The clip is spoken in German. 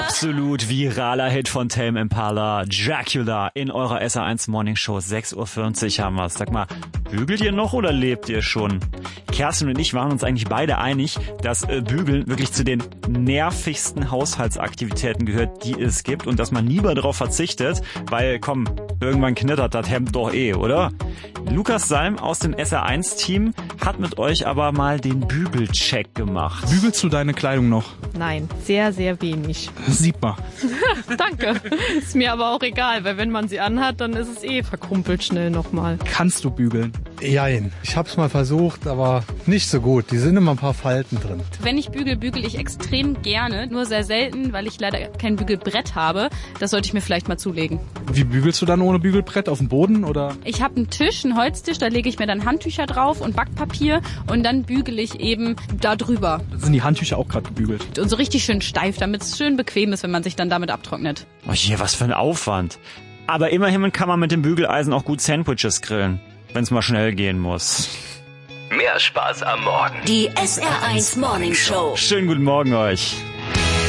absolut viraler Hit von Tame Impala, Dracula, in eurer SR1 Morning Show. 6:40 Uhr haben wir's. Sag mal, bügelt ihr noch oder lebt ihr schon? Kerstin und ich waren uns eigentlich beide einig, dass Bügeln wirklich zu den nervigsten Haushaltsaktivitäten gehört, die es gibt, und dass man lieber darauf verzichtet, weil, komm, irgendwann knittert das Hemd doch oder? Lukas Salm aus dem SR1-Team hat mit euch aber mal den Bügelcheck gemacht. Bügelst du deine Kleidung noch? Nein, sehr, sehr wenig. Sieht man. Danke. Ist mir aber auch egal, weil wenn man sie anhat, dann ist es verkrumpelt schnell nochmal. Kannst du bügeln? Jein. Ich hab's mal versucht, aber nicht so gut. Die sind immer ein paar Falten drin. Wenn ich bügel, bügel ich extrem gerne. Nur sehr selten, weil ich leider kein Bügelbrett habe. Das sollte ich mir vielleicht mal zulegen. Wie bügelst du dann ohne Bügelbrett? Auf dem Boden oder? Ich habe einen Tisch, einen Holztisch, da lege ich mir dann Handtücher drauf und Backpapier und dann bügele ich eben da drüber. Sind die Handtücher auch gerade gebügelt? Und so richtig schön steif, damit es schön bequem ist, wenn man sich dann damit abtrocknet. Oh je, was für ein Aufwand. Aber immerhin kann man mit dem Bügeleisen auch gut Sandwiches grillen, wenn es mal schnell gehen muss. Mehr Spaß am Morgen. Die SR1 Morning Show. Schönen guten Morgen euch.